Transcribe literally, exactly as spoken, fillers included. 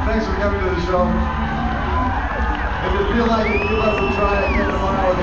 Thanks for coming to the show. If you feel like it, give us a try again tomorrow.